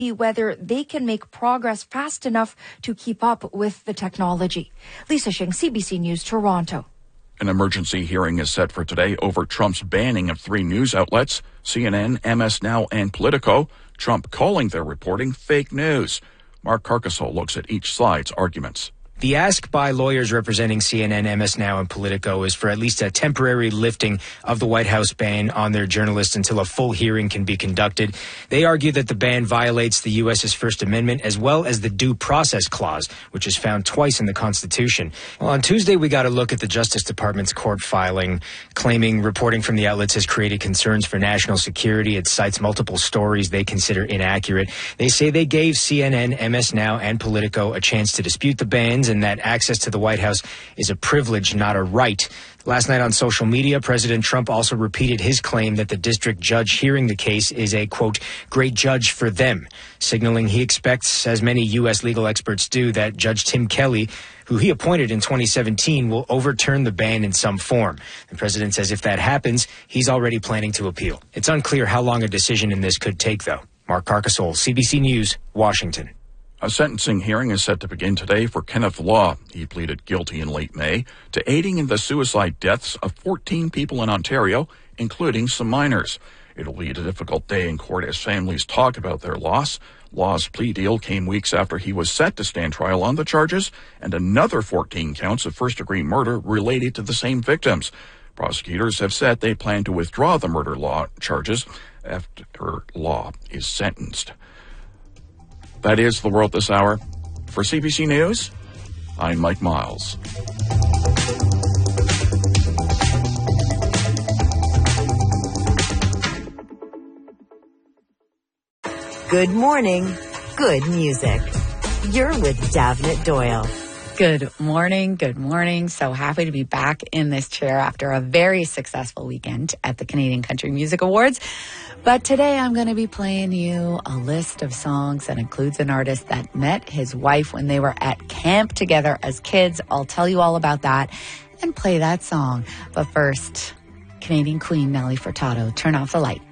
whether they can make progress fast enough to keep up with the technology. Lisa Shing, CBC News, Toronto. An emergency hearing is set for today over Trump's banning of 3 news outlets, CNN, MS Now, and Politico. Trump calling their reporting fake news. Mark Carcasole looks at each side's arguments. The ask by lawyers representing CNN, MS Now, and Politico is for at least a temporary lifting of the White House ban on their journalists until a full hearing can be conducted. They argue that the ban violates the U.S.'s First Amendment as well as the Due Process Clause, which is found twice in the Constitution. Well, on Tuesday, we got a look at the Justice Department's court filing, claiming reporting from the outlets has created concerns for national security. It cites multiple stories they consider inaccurate. They say they gave CNN, MS Now, and Politico a chance to dispute the bans, and that access to the White House is a privilege, not a right. Last night on social media, President Trump also repeated his claim that the district judge hearing the case is a, quote, great judge for them, signaling he expects, as many U.S. legal experts do, that Judge Tim Kelly, who he appointed in 2017, will overturn the ban in some form. The president says if that happens, he's already planning to appeal. It's unclear how long a decision in this could take, though. Mark Carcasole, CBC News, Washington. A sentencing hearing is set to begin today for Kenneth Law. He pleaded guilty in late May to aiding in the suicide deaths of 14 people in Ontario, including some minors. It'll be a difficult day in court as families talk about their loss. Law's plea deal came weeks after he was set to stand trial on the charges and another 14 counts of first-degree murder related to the same victims. Prosecutors have said they plan to withdraw the murder law charges after Law is sentenced. That is the world this hour. For CBC News, I'm Mike Miles. Good morning, good music. You're with Davnit Doyle. Good morning. Good morning. So happy to be back in this chair after a very successful weekend at the Canadian Country Music Awards. But today I'm going to be playing you a list of songs that includes an artist that met his wife when they were at camp together as kids. I'll tell you all about that and play that song. But first, Canadian Queen Nelly Furtado, Turn Off the Light.